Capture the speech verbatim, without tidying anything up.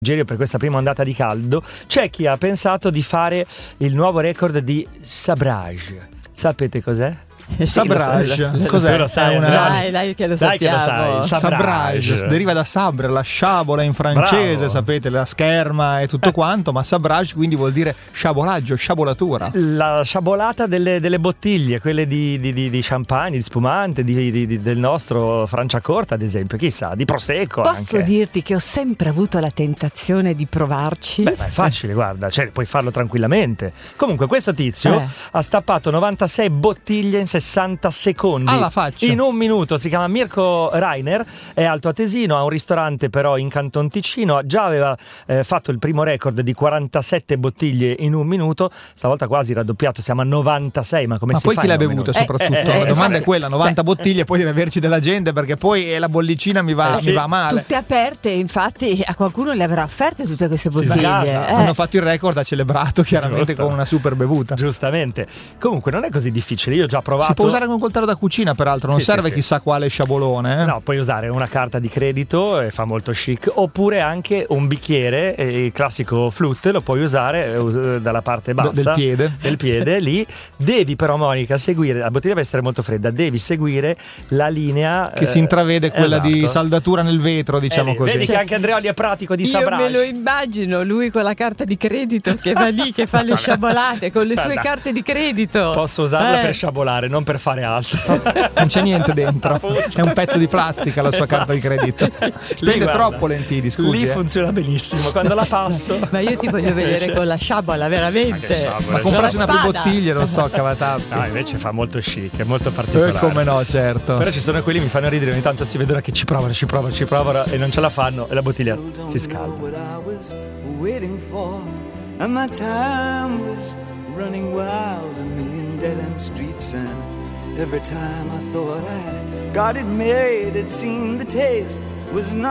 per questa prima ondata di caldo. C'è chi ha pensato di fare il nuovo record di sabrage. Sapete cos'è? Sabrage, sì, cos'è? Lo sai, una... Dai, dai che lo dai sappiamo. che lo sai. Sabrage. Sabrage deriva da sabre, la sciabola in francese, Bravo. sapete, la scherma e tutto quanto, ma sabrage quindi vuol dire sciabolaggio, sciabolatura. La sciabolata delle, delle bottiglie, quelle di, di, di, di champagne, di spumante, di, di, di, del nostro Franciacorta, ad esempio, chissà, di Prosecco. Posso anche. dirti che ho sempre avuto la tentazione di provarci? Beh, ma è facile, guarda, cioè, puoi farlo tranquillamente. Comunque questo tizio Eh. ha stappato novantasei bottiglie in sessanta secondi. Alla faccia. In un minuto. Si chiama Mirko Reiner, è altoatesino, ha un ristorante però in Canton Ticino, già aveva eh, fatto il primo record di quarantasette bottiglie in un minuto, stavolta quasi raddoppiato, siamo a novantasei, ma come Ma si poi fa chi l'ha in un bevuto minuto? soprattutto? Eh, eh, la eh, domanda eh, è quella, novanta cioè- bottiglie, poi deve averci della gente perché poi la bollicina mi va, Eh, sì. mi va male. Tutte aperte, infatti a qualcuno le avrà offerte tutte queste Sì, bottiglie. casa. Eh. Hanno fatto il record, ha celebrato chiaramente Giusto. con una super bevuta. Giustamente. Comunque non è così difficile, io ho già provato. Si può usare con un coltello da cucina, peraltro, non Sì, serve sì, sì. chissà quale sciabolone. Eh? No, puoi usare una carta di credito e fa molto chic, oppure anche un bicchiere, eh, il classico flute, lo puoi usare eh, us- dalla parte bassa del piede. del piede lì. Devi però, Monica, seguire, la bottiglia deve essere molto fredda, devi seguire la linea Che eh, si intravede quella di esatto. saldatura nel vetro, diciamo Eh, così. Vedi che anche Andreoli è pratico di Io sabrage. me lo immagino, lui con la carta di credito che va lì, che fa le sciabolate con le sue Guarda, carte di credito. Posso usarla Eh. per sciabolare, non per fare altro. Non c'è niente dentro, Appunto. è un pezzo di plastica la sua carta di credito. Lì, Spende guarda, troppo Lentili, scusi. Lì eh. funziona benissimo, quando la passo. Ma io ti voglio vedere con la sciabola, veramente. Ma che sciabola? Ma comprarsi Con una la più spada. bottiglie, non so, cavatasca. No, invece fa molto chic, è molto Eh, particolare. come no, certo. Però ci sono quelli che mi fanno ridere, ogni tanto si vedono che ci provano, ci provano, ci provano e non ce la fanno e la bottiglia si scalda. What I was waiting for, and my time was running wild, a million dead-end streets, and every time I thought I got it made, it seemed the taste was not